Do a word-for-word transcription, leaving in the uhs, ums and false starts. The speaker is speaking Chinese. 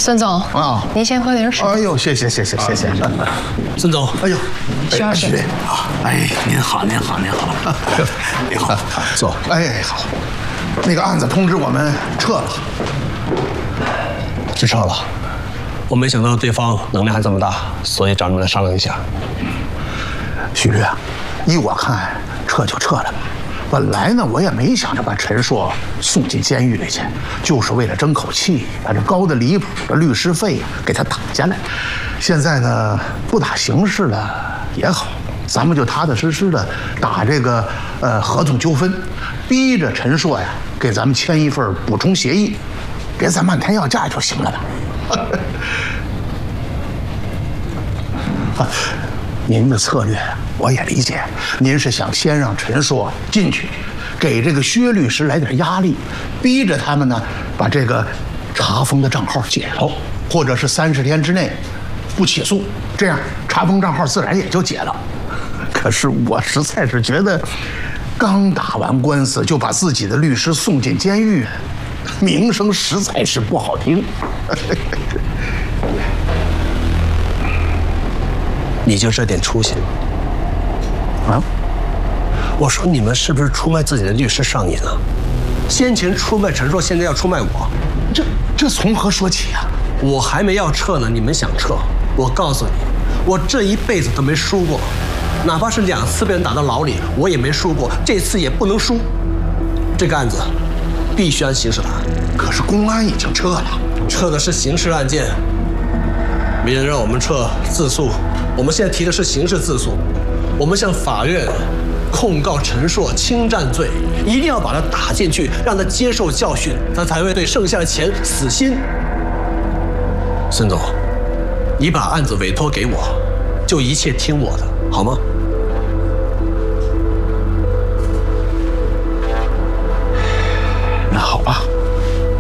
孙总啊，您先喝点水。 哎呦，谢谢谢谢谢谢。 孙总， 哎呦， 徐老师啊，哎，您好您好您好，您好， 坐。哎，好。那个案子通知我们撤了， 是撤了。我没想到对方能量还这么大，所以找你们来商量一下。 徐律啊，依我看，撤就撤了吧。本来呢，我也没想着把陈硕送进监狱里去，就是为了争口气，把这高的离谱的律师费呀给他打下来。现在呢，不打刑事了也好，咱们就踏踏实实的打这个呃合同纠纷，逼着陈硕呀给咱们签一份补充协议，别再漫天要价就行了吧。您的策略我也理解，您是想先让陈硕进去，给这个薛律师来点压力，逼着他们呢把这个查封的账号解了，或者是三十天之内不起诉，这样查封账号自然也就解了。可是我实在是觉得，刚打完官司就把自己的律师送进监狱，名声实在是不好听。 你就这点出息啊？我说你们是不是出卖自己的律师上瘾了？先前出卖陈硕，现在要出卖我， 这这从何说起啊？ 我还没要撤呢，你们想撤？我告诉你，我这一辈子都没输过，哪怕是两次被人打到牢里，我也没输过，这次也不能输。这个案子必须按刑事打。 可是公安已经撤了， 撤的是刑事案件，没人让我们撤自诉。我们现在提的是刑事自诉，我们向法院控告陈硕侵占罪，一定要把他打进去，让他接受教训，他才会对剩下的钱死心。孙总，你把案子委托给我，就一切听我的，好吗？